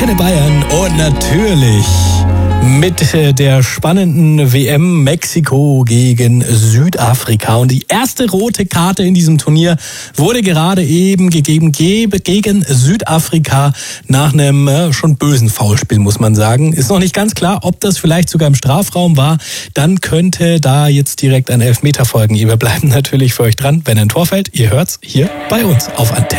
Antenne Bayern und natürlich mit der spannenden WM Mexiko gegen Südafrika. Und die erste rote Karte in diesem Turnier wurde gerade eben gegeben gegen Südafrika nach einem schon bösen Foulspiel, muss man sagen. Ist noch nicht ganz klar, ob das vielleicht sogar im Strafraum war. Dann könnte da jetzt direkt ein Elfmeter folgen. Wir bleiben natürlich für euch dran, wenn ein Tor fällt. Ihr hört's hier bei uns auf Antenne.